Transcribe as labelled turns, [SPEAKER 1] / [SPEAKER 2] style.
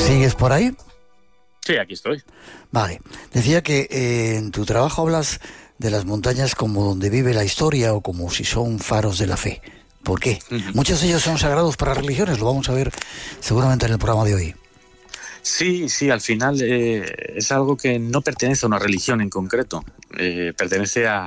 [SPEAKER 1] ¿Sigues por ahí?
[SPEAKER 2] Sí, aquí estoy.
[SPEAKER 1] Vale. Decía que en tu trabajo hablas de las montañas como donde vive la historia o como si son faros de la fe. ¿Por qué?
[SPEAKER 2] Uh-huh.
[SPEAKER 1] Muchos de ellos son sagrados para religiones, lo vamos a ver seguramente en el programa de hoy.
[SPEAKER 2] Sí, al final es algo que no pertenece a una religión en concreto, pertenece a